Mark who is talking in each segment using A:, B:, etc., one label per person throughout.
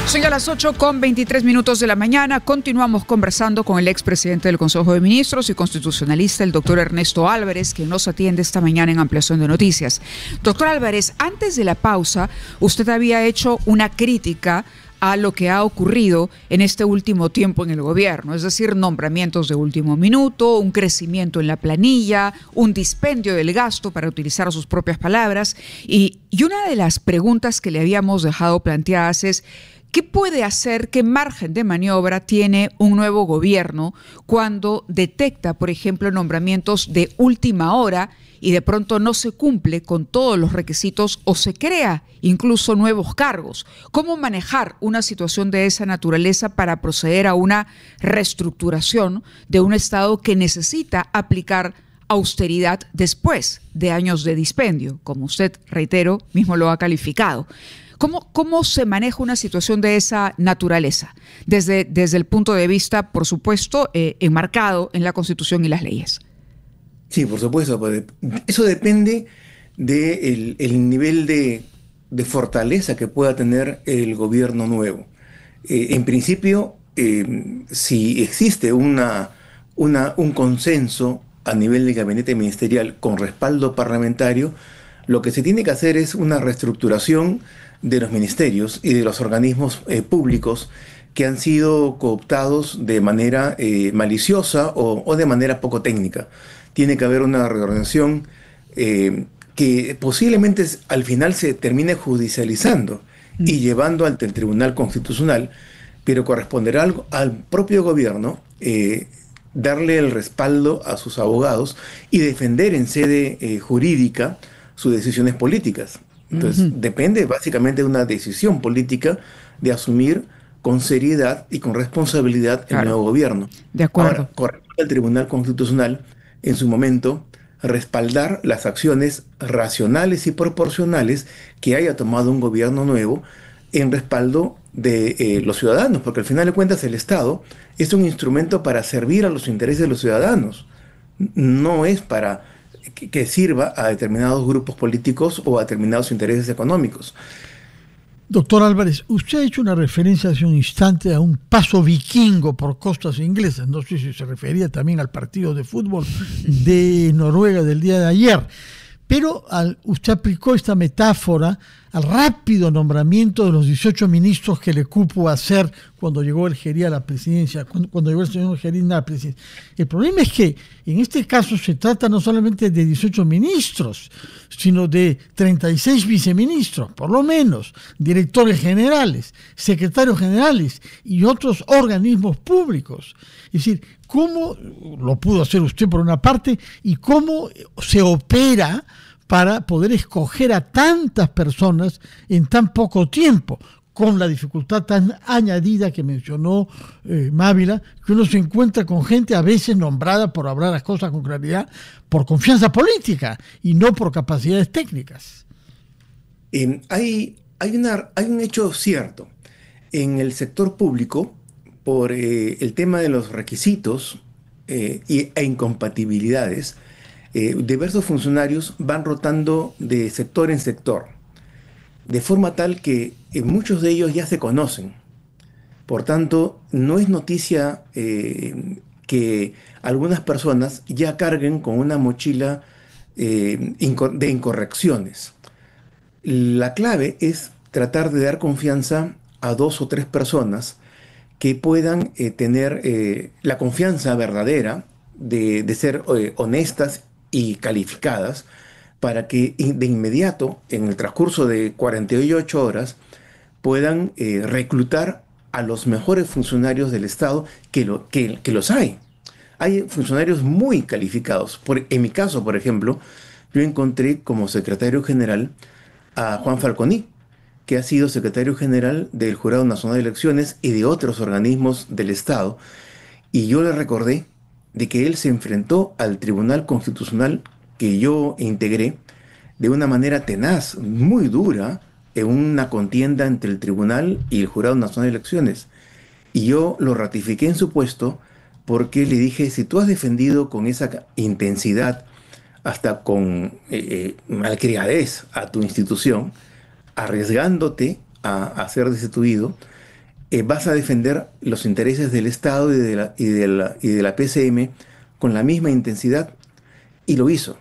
A: Son ya las 8:23 de la mañana. Continuamos conversando con el expresidente del Consejo de Ministros y constitucionalista, el doctor Ernesto Álvarez, que nos atiende esta mañana en Ampliación de Noticias. Doctor Álvarez, antes de la pausa, usted había hecho una crítica a lo que ha ocurrido en este último tiempo en el gobierno, es decir, nombramientos de último minuto, un crecimiento en la planilla, un dispendio del gasto, para utilizar sus propias palabras. Y una de las preguntas que le habíamos dejado planteadas es: ¿qué puede hacer, qué margen de maniobra tiene un nuevo gobierno cuando detecta, por ejemplo, nombramientos de última hora y de pronto no se cumple con todos los requisitos o se crea incluso nuevos cargos? ¿Cómo manejar una situación de esa naturaleza para proceder a una reestructuración de un Estado que necesita aplicar austeridad después de años de dispendio, como usted, reitero, mismo lo ha calificado? ¿Cómo se maneja una situación de esa naturaleza? Desde el punto de vista, por supuesto, enmarcado en la Constitución y las leyes.
B: Sí, por supuesto. Eso depende del nivel de fortaleza que pueda tener el gobierno nuevo. En principio, si existe un consenso a nivel del gabinete ministerial con respaldo parlamentario, lo que se tiene que hacer es una reestructuración de los ministerios y de los organismos públicos que han sido cooptados de manera maliciosa o de manera poco técnica. Tiene que haber una reorganización que posiblemente al final se termine judicializando y llevando ante el Tribunal Constitucional, pero corresponderá al propio gobierno darle el respaldo a sus abogados y defender en sede jurídica sus decisiones políticas. Entonces, depende básicamente de una decisión política de asumir con seriedad y con responsabilidad el nuevo gobierno.
A: De acuerdo.
B: Ahora, corresponde al Tribunal Constitucional, en su momento, respaldar las acciones racionales y proporcionales que haya tomado un gobierno nuevo en respaldo de los ciudadanos, porque al final de cuentas el Estado es un instrumento para servir a los intereses de los ciudadanos, no es para que sirva a determinados grupos políticos o a determinados intereses económicos.
C: Doctor Álvarez, usted ha hecho una referencia hace un instante a un paso vikingo por costas inglesas. No sé si se refería también al partido de fútbol de Noruega del día de ayer. Pero usted aplicó esta metáfora al rápido nombramiento de los 18 ministros que le cupo hacer cuando llegó el Gerí a la presidencia, cuando llegó el señor Gerí a la presidencia. El problema es que en este caso se trata no solamente de 18 ministros, sino de 36 viceministros, por lo menos, directores generales, secretarios generales y otros organismos públicos. Es decir, ¿cómo lo pudo hacer usted por una parte y cómo se opera para poder escoger a tantas personas en tan poco tiempo, con la dificultad tan añadida que mencionó Mávila, que uno se encuentra con gente a veces nombrada, por hablar las cosas con claridad, por confianza política y no por capacidades técnicas?
B: Hay un hecho cierto. En el sector público, por el tema de los requisitos e incompatibilidades, diversos funcionarios van rotando de sector en sector, de forma tal que muchos de ellos ya se conocen. Por tanto, no es noticia que algunas personas ya carguen con una mochila de incorrecciones. La clave es tratar de dar confianza a 2 o 3 personas que puedan tener la confianza verdadera de ser honestas y calificadas, para que de inmediato, en el transcurso de 48 horas, puedan reclutar a los mejores funcionarios del Estado, que los hay. Hay funcionarios muy calificados. En mi caso, por ejemplo, yo encontré como secretario general a Juan Falconi, que ha sido secretario general del Jurado Nacional de Elecciones y de otros organismos del Estado, y yo le recordé de que él se enfrentó al Tribunal Constitucional que yo integré de una manera tenaz, muy dura, en una contienda entre el Tribunal y el Jurado Nacional de Elecciones. Y yo lo ratifiqué en su puesto porque le dije: si tú has defendido con esa intensidad, hasta con malcriadez a tu institución, arriesgándote a ser destituido, vas a defender los intereses del Estado y de la PCM con la misma intensidad, y lo hizo.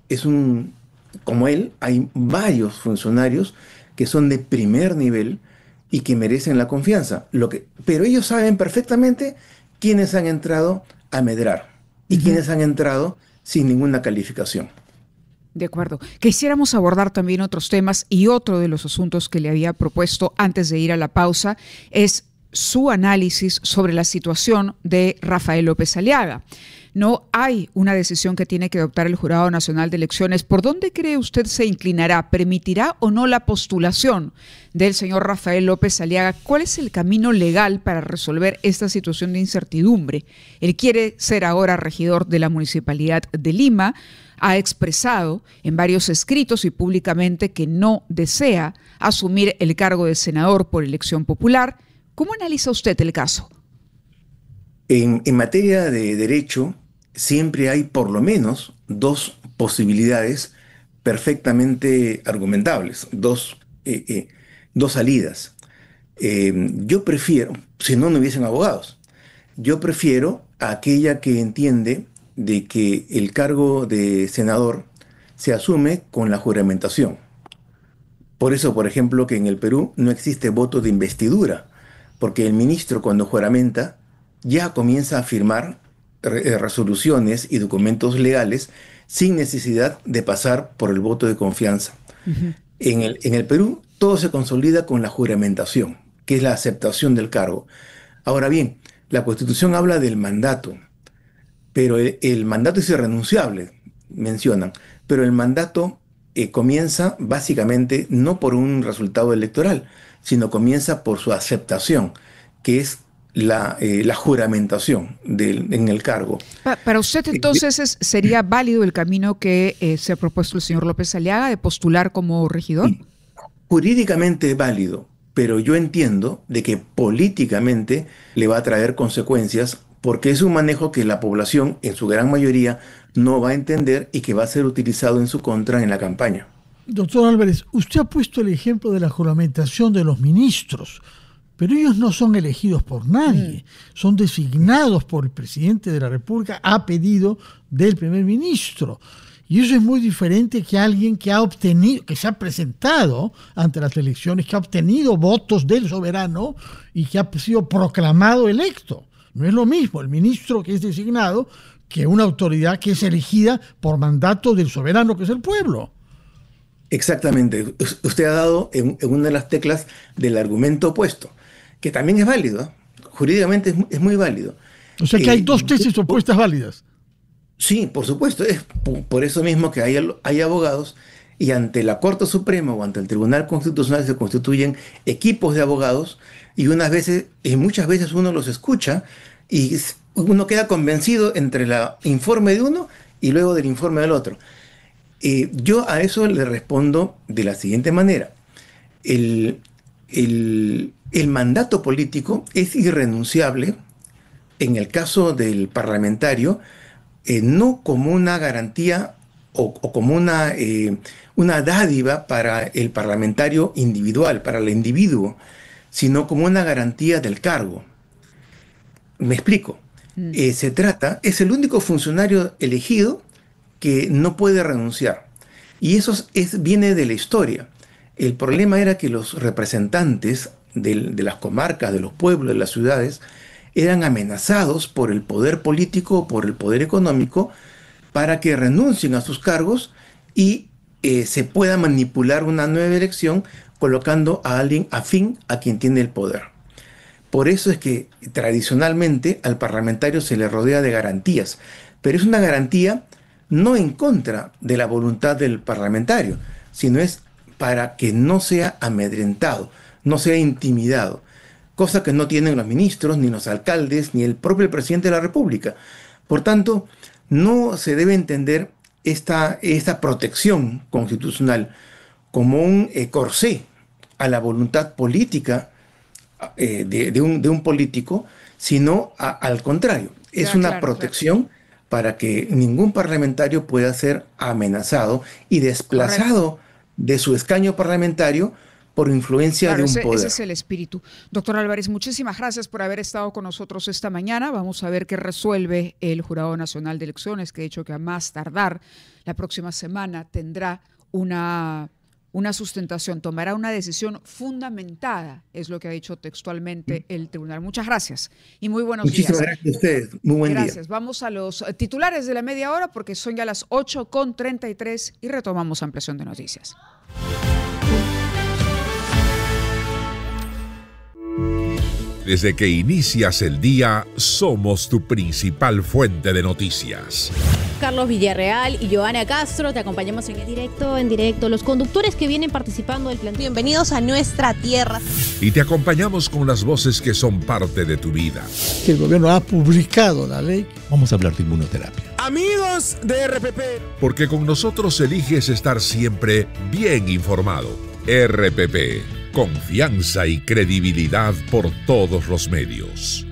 B: Como él, hay varios funcionarios que son de primer nivel y que merecen la confianza. Pero ellos saben perfectamente quiénes han entrado a medrar y quiénes han entrado sin ninguna calificación.
A: De acuerdo. Quisiéramos abordar también otros temas, y otro de los asuntos que le había propuesto antes de ir a la pausa es su análisis sobre la situación de Rafael López Aliaga. No hay una decisión que tiene que adoptar el Jurado Nacional de Elecciones. ¿Por dónde cree usted se inclinará? ¿Permitirá o no la postulación del señor Rafael López Aliaga? ¿Cuál es el camino legal para resolver esta situación de incertidumbre? Él quiere ser ahora regidor de la Municipalidad de Lima. Ha expresado en varios escritos y públicamente que no desea asumir el cargo de senador por elección popular. ¿Cómo analiza usted el caso?
B: En materia de derecho, siempre hay por lo menos dos posibilidades perfectamente argumentables, dos salidas. Yo prefiero, si no hubiesen abogados, yo prefiero a aquella que entiende de que el cargo de senador se asume con la juramentación. Por eso, por ejemplo, que en el Perú no existe voto de investidura, porque el ministro, cuando juramenta, ya comienza a firmar resoluciones y documentos legales sin necesidad de pasar por el voto de confianza. En el Perú todo se consolida con la juramentación, que es la aceptación del cargo. Ahora bien, la Constitución habla del mandato, pero el mandato es irrenunciable, mencionan, pero el mandato comienza básicamente no por un resultado electoral, sino comienza por su aceptación, que es la juramentación en el cargo.
A: Para usted, entonces, ¿sería válido el camino que se ha propuesto el señor López Aliaga de postular como regidor?
B: Jurídicamente válido, pero yo entiendo de que políticamente le va a traer consecuencias, porque es un manejo que la población, en su gran mayoría, no va a entender y que va a ser utilizado en su contra en la campaña.
C: Doctor Álvarez, usted ha puesto el ejemplo de la juramentación de los ministros, pero ellos no son elegidos por nadie, son designados por el presidente de la República a pedido del primer ministro. Y eso es muy diferente que alguien que ha obtenido, que se ha presentado ante las elecciones, que ha obtenido votos del soberano y que ha sido proclamado electo. No es lo mismo el ministro que es designado que una autoridad que es elegida por mandato del soberano, que es el pueblo.
B: Exactamente. Usted ha dado en una de las teclas del argumento opuesto, que también es válido. Jurídicamente es muy válido.
C: O sea que hay dos tesis opuestas válidas.
B: Sí, por supuesto. Es por eso mismo que hay abogados, y ante la Corte Suprema o ante el Tribunal Constitucional se constituyen equipos de abogados, y muchas veces uno los escucha y uno queda convencido entre el informe de uno y luego del informe del otro. Yo a eso le respondo de la siguiente manera. El mandato político es irrenunciable en el caso del parlamentario, no como una garantía o como una dádiva para el parlamentario individual, para el individuo, sino como una garantía del cargo. Me explico. Es el único funcionario elegido que no puede renunciar. Y eso viene de la historia. El problema era que los representantes de las comarcas, de los pueblos, de las ciudades, eran amenazados por el poder político, por el poder económico, para que renuncien a sus cargos y se pueda manipular una nueva elección colocando a alguien afín a quien tiene el poder. Por eso es que tradicionalmente al parlamentario se le rodea de garantías, pero es una garantía no en contra de la voluntad del parlamentario, sino es para que no sea amedrentado, no sea intimidado, cosa que no tienen los ministros, ni los alcaldes, ni el propio presidente de la República. Por tanto, no se debe entender esta protección constitucional como un corsé a la voluntad política de un político, sino al contrario, es una protección para que ningún parlamentario pueda ser amenazado y desplazado de su escaño parlamentario por influencia de un poder.
A: Ese es el espíritu. Doctor Álvarez, muchísimas gracias por haber estado con nosotros esta mañana. Vamos a ver qué resuelve el Jurado Nacional de Elecciones, que ha dicho que a más tardar la próxima semana tendrá una sustentación, tomará una decisión fundamentada, es lo que ha dicho textualmente el tribunal. Muchas gracias y muy buenos días.
B: Muchísimas gracias a ustedes. Muy buen día.
A: Gracias. Vamos a los titulares de la media hora porque son ya las 8:33 y retomamos ampliación de noticias.
D: Desde que inicias el día, somos tu principal fuente de noticias.
E: Carlos Villarreal y Joana Castro, te acompañamos en directo, los conductores que vienen participando del plan.
F: Bienvenidos a nuestra tierra.
D: Y te acompañamos con las voces que son parte de tu vida.
C: Que el gobierno ha publicado la ley.
G: Vamos a hablar de inmunoterapia.
H: Amigos de RPP.
D: Porque con nosotros eliges estar siempre bien informado. RPP, confianza y credibilidad por todos los medios.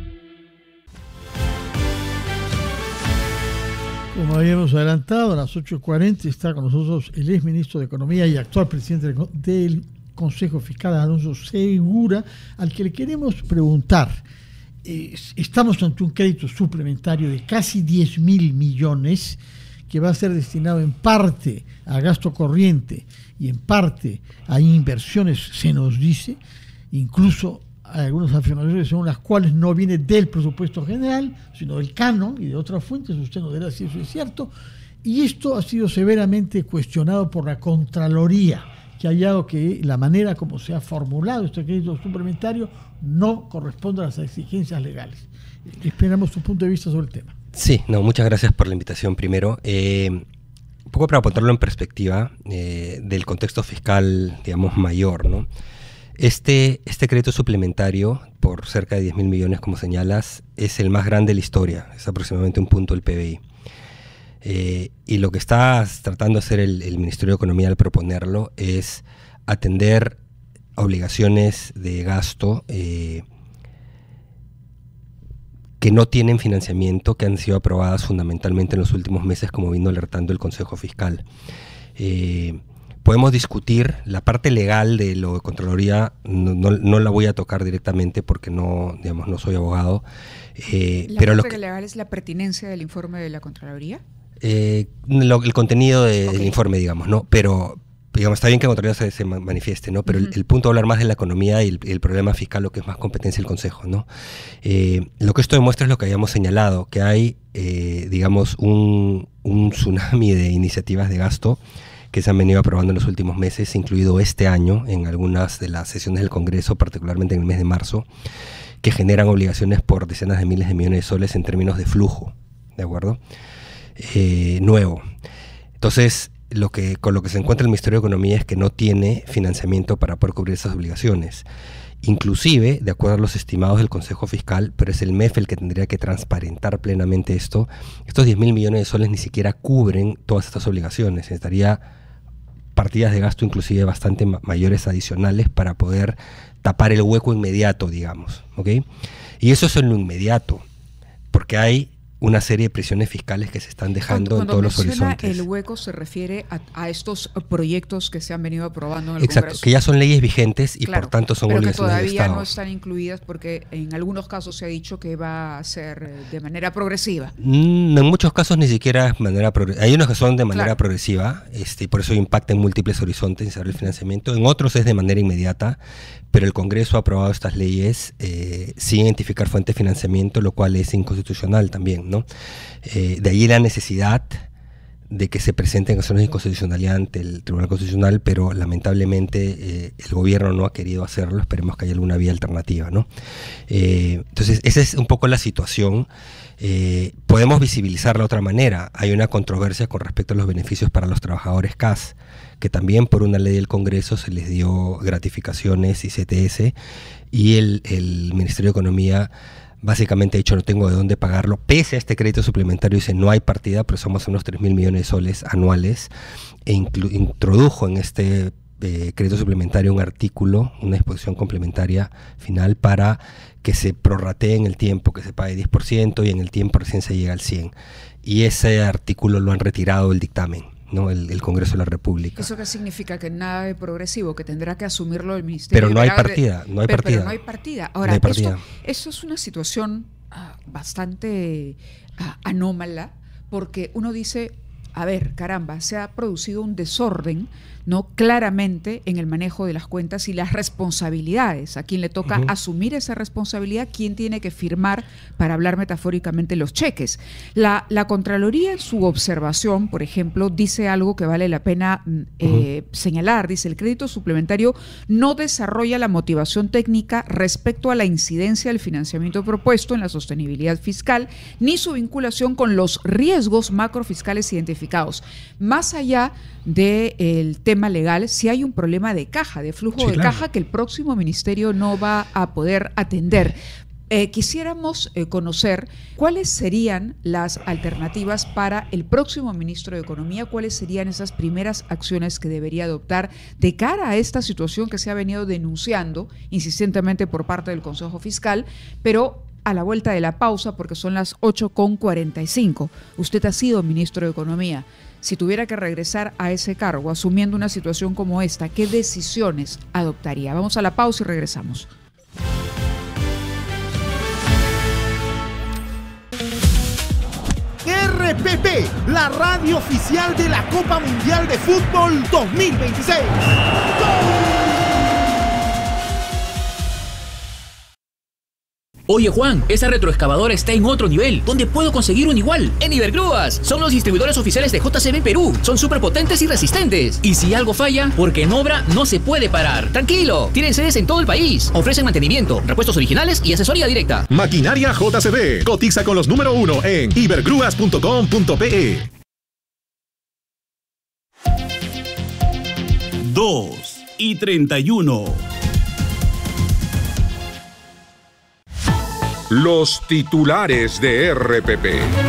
C: Como habíamos adelantado, a las 8:40 está con nosotros el exministro de Economía y actual presidente del Consejo Fiscal, Alonso Segura, al que le queremos preguntar. Estamos ante un crédito suplementario de casi 10.000 millones que va a ser destinado en parte a gasto corriente y en parte a inversiones, se nos dice, incluso hay algunas afirmaciones según las cuales no viene del presupuesto general, sino del canon y de otras fuentes. Usted nos dirá si eso es cierto. Y esto ha sido severamente cuestionado por la Contraloría, que ha hallado que la manera como se ha formulado este crédito suplementario no corresponde a las exigencias legales. Esperamos tu punto de vista sobre el tema.
I: Sí, muchas gracias por la invitación primero. Un poco para ponerlo en perspectiva del contexto fiscal, digamos, mayor, ¿no? Este crédito suplementario por cerca de 10.000 millones, como señalas, es el más grande de la historia, es aproximadamente un punto del PBI. Y lo que está tratando de hacer el Ministerio de Economía al proponerlo es atender obligaciones de gasto que no tienen financiamiento, que han sido aprobadas fundamentalmente en los últimos meses, como vino alertando el Consejo Fiscal. Podemos discutir la parte legal de lo de Contraloría, no la voy a tocar directamente porque no soy abogado.
A: Pero parte legal es la pertinencia del informe de la Contraloría.
I: El contenido del informe, digamos, ¿no? Pero digamos, está bien que la Contraloría se manifieste, ¿no? Pero el punto de hablar más de la economía y el problema fiscal, lo que es más competencia del Consejo, ¿no? Lo que esto demuestra es lo que habíamos señalado, que hay, digamos, un tsunami de iniciativas de gasto que se han venido aprobando en los últimos meses, incluido este año en algunas de las sesiones del Congreso, particularmente en el mes de marzo, que generan obligaciones por decenas de miles de millones de soles en términos de flujo, ¿de acuerdo? Nuevo. Entonces, con lo que se encuentra el Ministerio de Economía es que no tiene financiamiento para poder cubrir esas obligaciones. Inclusive, de acuerdo a los estimados del Consejo Fiscal, pero es el MEF el que tendría que transparentar plenamente esto, estos 10.000 millones de soles ni siquiera cubren todas estas obligaciones. Necesitaría partidas de gasto inclusive bastante mayores adicionales para poder tapar el hueco inmediato, digamos, ¿ok? Y eso es en lo inmediato, porque hay una serie de presiones fiscales que se están dejando en todos los horizontes.
A: El hueco se refiere a estos proyectos que se han venido aprobando en el
I: Exacto,
A: Congreso.
I: Que ya son leyes vigentes y por tanto son obligaciones del Estado.
A: Pero que todavía no están incluidas porque en algunos casos se ha dicho que va a ser de manera progresiva.
I: En muchos casos ni siquiera es manera progresiva. Hay unos que son de manera progresiva, y por eso impacta en múltiples horizontes y se abre el financiamiento. En otros es de manera inmediata, pero el Congreso ha aprobado estas leyes sin identificar fuente de financiamiento, lo cual es inconstitucional también, ¿no? De ahí la necesidad de que se presenten acciones de inconstitucionalidad ante el Tribunal Constitucional, pero lamentablemente el gobierno no ha querido hacerlo. Esperemos que haya alguna vía alternativa, ¿no? Entonces, esa es un poco la situación. Podemos visibilizarla de otra manera. Hay una controversia con respecto a los beneficios para los trabajadores CAS, que también por una ley del Congreso se les dio gratificaciones y CTS, y el Ministerio de Economía básicamente ha dicho no tengo de dónde pagarlo, pese a este crédito suplementario. Dice no hay partida, pero somos unos 3.000 millones de soles anuales, e introdujo en este crédito suplementario un artículo, una disposición complementaria final para que se prorratee en el tiempo, que se pague 10% y en el tiempo recién se llega al 100%. Y ese artículo lo han retirado del dictamen, ¿no? El Congreso de la República.
A: ¿Eso qué significa? Que nada de progresivo, que tendrá que asumirlo el Ministerio.
I: Pero no hay partida, no hay partida.
A: Pero no hay partida. Ahora,
I: no hay partida.
A: Esto es una situación bastante anómala, porque uno dice, a ver, caramba, se ha producido un desorden, ¿no? Claramente en el manejo de las cuentas y las responsabilidades. A quién le toca asumir esa responsabilidad, quién tiene que firmar, para hablar metafóricamente, los cheques. La Contraloría, en su observación, por ejemplo, dice algo que vale la pena señalar. Dice: el crédito suplementario no desarrolla la motivación técnica respecto a la incidencia del financiamiento propuesto en la sostenibilidad fiscal, ni su vinculación con los riesgos macrofiscales identificados. Más allá del tema legal, si hay un problema de caja, de flujo de caja, que el próximo ministerio no va a poder atender. Quisiéramos conocer cuáles serían las alternativas para el próximo ministro de Economía, cuáles serían esas primeras acciones que debería adoptar de cara a esta situación que se ha venido denunciando insistentemente por parte del Consejo Fiscal, pero a la vuelta de la pausa, porque son las 8:45. Usted ha sido ministro de Economía. Si tuviera que regresar a ese cargo, asumiendo una situación como esta, ¿qué decisiones adoptaría? Vamos a la pausa y regresamos.
H: RPP, la radio oficial de la Copa Mundial de Fútbol 2026. ¡Gol!
G: Oye Juan, esa retroexcavadora está en otro nivel. ¿Dónde puedo conseguir un igual? En Ibergrúas. Son los distribuidores oficiales de JCB Perú. Son súper potentes y resistentes. Y si algo falla, porque en obra no se puede parar. Tranquilo, tienen sedes en todo el país. Ofrecen mantenimiento, repuestos originales y asesoría directa.
J: Maquinaria JCB. Cotiza con los número 1 en ibergrúas.com.pe.
K: 2:31.
D: Los titulares de RPP.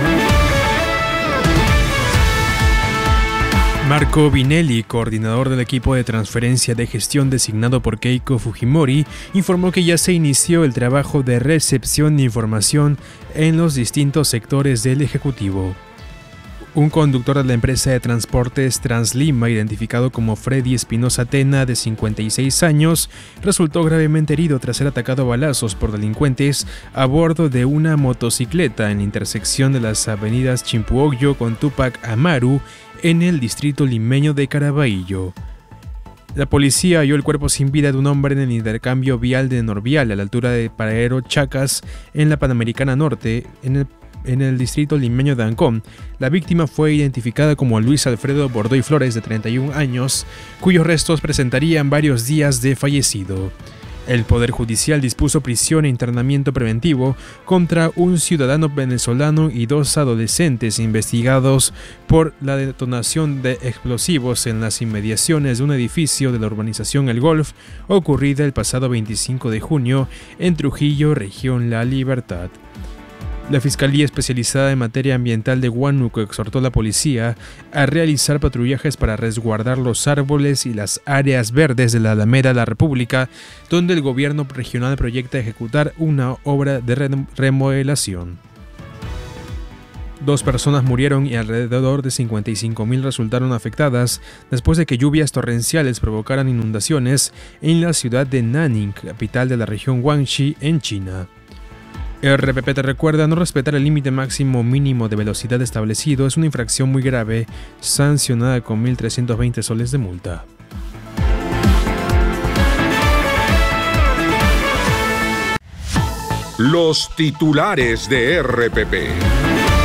L: Marco Vinelli, coordinador del equipo de transferencia de gestión designado por Keiko Fujimori, informó que ya se inició el trabajo de recepción de información en los distintos sectores del Ejecutivo. Un conductor de la empresa de transportes Translima, identificado como Freddy Espinosa Tena, de 56 años, resultó gravemente herido tras ser atacado a balazos por delincuentes a bordo de una motocicleta en la intersección de las avenidas Chimpuogyo con Túpac Amaru en el distrito limeño de Caraballo. La policía halló el cuerpo sin vida de un hombre en el intercambio vial de Norvial, a la altura de Paradero Chacas, en la Panamericana Norte, en el distrito limeño de Ancón. La víctima fue identificada como Luis Alfredo Bordoy Flores, de 31 años, cuyos restos presentarían varios días de fallecido. El Poder Judicial dispuso prisión e internamiento preventivo contra un ciudadano venezolano y 2 adolescentes investigados por la detonación de explosivos en las inmediaciones de un edificio de la urbanización El Golf, ocurrida el pasado 25 de junio en Trujillo, región La Libertad. La Fiscalía Especializada en Materia Ambiental de Huánuco exhortó a la policía a realizar patrullajes para resguardar los árboles y las áreas verdes de la Alameda de la República, donde el gobierno regional proyecta ejecutar una obra de remodelación. 2 personas murieron y alrededor de 55.000 resultaron afectadas después de que lluvias torrenciales provocaran inundaciones en la ciudad de Nanning, capital de la región Guangxi, en China. RPP te recuerda: no respetar el límite máximo mínimo de velocidad establecido es una infracción muy grave, sancionada con 1.320 soles de multa.
D: Los titulares de RPP.